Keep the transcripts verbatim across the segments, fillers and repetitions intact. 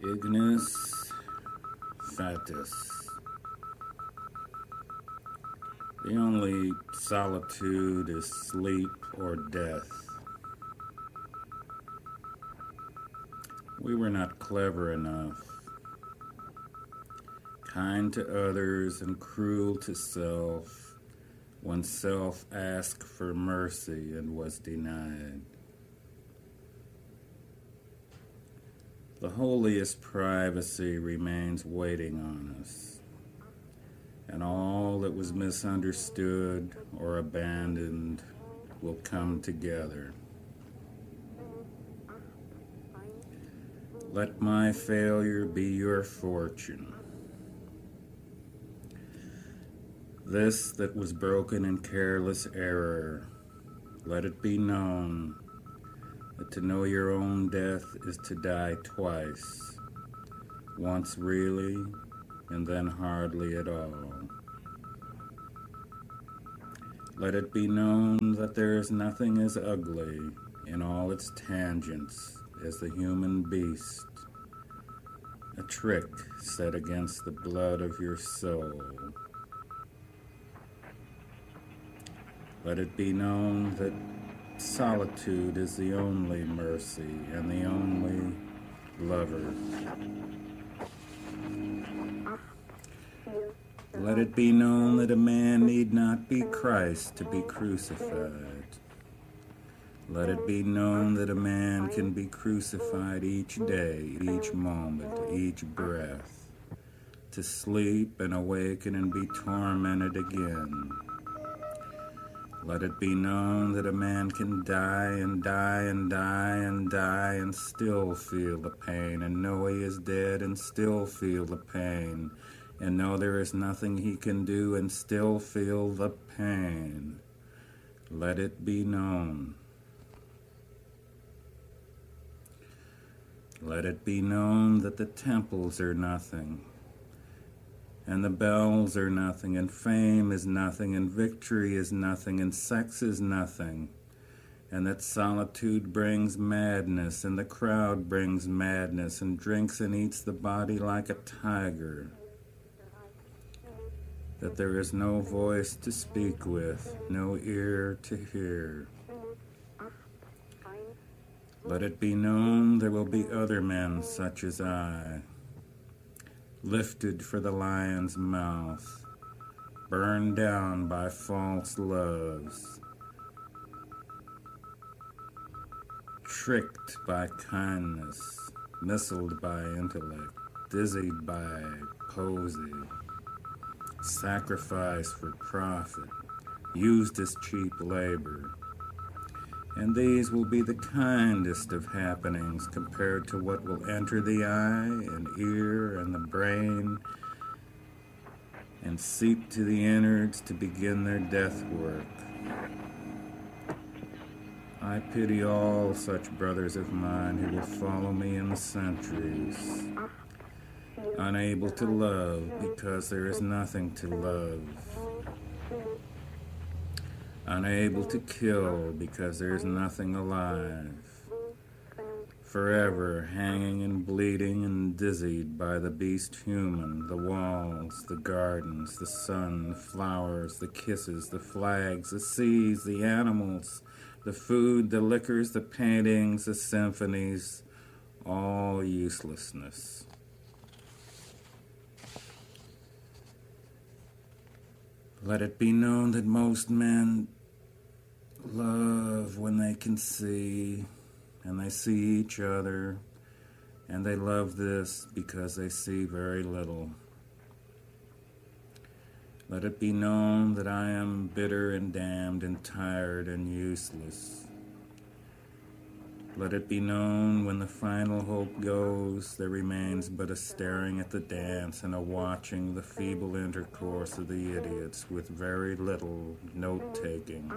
Ignis Fatuus. The only solitude is sleep or death. We were not clever enough, kind to others and cruel to self, when self asked for mercy and was denied. The holiest privacy remains waiting on us, and all that was misunderstood or abandoned will come together. Let my failure be your fortune. This that was broken in careless error, let it be known that to know your own death is to die twice, once really and then hardly at all. Let it be known that there is nothing as ugly in all its tangents as the human beast, a trick set against the blood of your soul. Let it be known that solitude is the only mercy and the only lover. Let it be known that a man need not be Christ to be crucified. Let it be known that a man can be crucified each day, each moment, each breath, to sleep and awaken and be tormented again. Let it be known that a man can die and die and die and die and still feel the pain, and know he is dead and still feel the pain, and know there is nothing he can do and still feel the pain. Let it be known. Let it be known that the temples are nothing, and the bells are nothing, and fame is nothing, and victory is nothing, and sex is nothing, and that solitude brings madness, and the crowd brings madness, and drinks and eats the body like a tiger, that there is no voice to speak with, no ear to hear. Let it be known there will be other men such as I, lifted for the lion's mouth, burned down by false loves, tricked by kindness, missiled by intellect, dizzied by posy, sacrificed for profit, used as cheap labor. And these will be the kindest of happenings compared to what will enter the eye and ear and the brain and seep to the innards to begin their death work. I pity all such brothers of mine who will follow me in the centuries, unable to love because there is nothing to love, unable to kill because there is nothing alive, forever hanging and bleeding and dizzied by the beast human, the walls, the gardens, the sun, the flowers, the kisses, the flags, the seas, the animals, the food, the liquors, the paintings, the symphonies, all uselessness. Let it be known that most men love when they can see, and they see each other, and they love this because they see very little. Let it be known that I am bitter and damned and tired and useless. Let it be known when the final hope goes, there remains but a staring at the dance and a watching the feeble intercourse of the idiots with very little note-taking.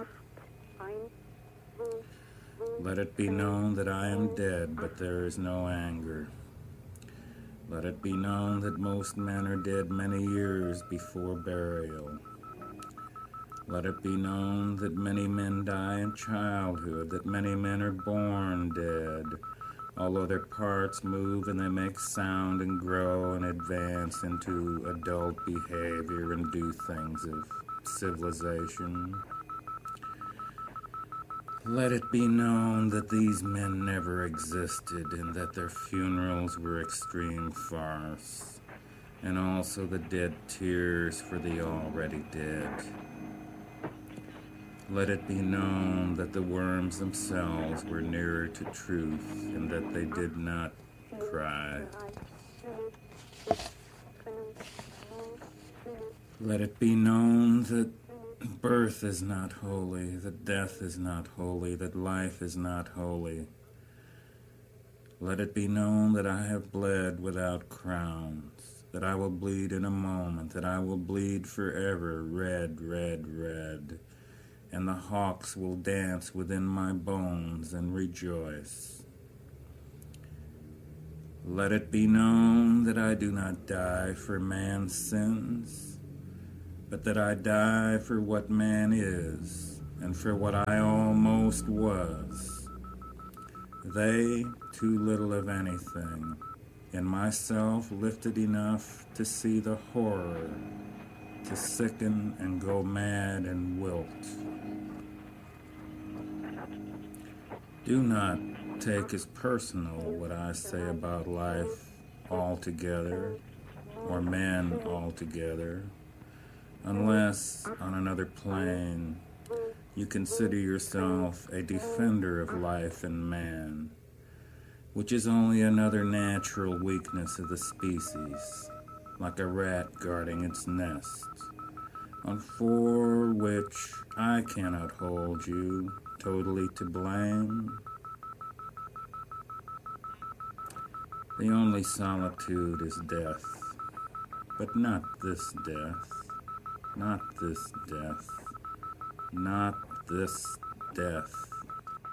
Let it be known that I am dead, but there is no anger. Let it be known that most men are dead many years before burial. Let it be known that many men die in childhood, that many men are born dead, Although their parts move and they make sound and grow and advance into adult behavior and do things of civilization, let it be known that these men never existed and that their funerals were extreme farce, and also the dead tears for the already dead. Let it be known that the worms themselves were nearer to truth and that they did not cry. Let it be known that birth is not holy, that death is not holy, that life is not holy. Let it be known that I have bled without crowns, that I will bleed in a moment, that I will bleed forever, red, red, red, and the hawks will dance within my bones and rejoice. Let it be known that I do not die for man's sins, but that I die for what man is, and for what I almost was. They, too little of anything, and myself lifted enough to see the horror, to sicken and go mad and wilt. Do not take as personal what I say about life altogether, or men altogether, unless, on another plane, you consider yourself a defender of life and man, which is only another natural weakness of the species, like a rat guarding its nest, and for which I cannot hold you totally to blame. The only solitude is death, but not this death, not this death, not this death.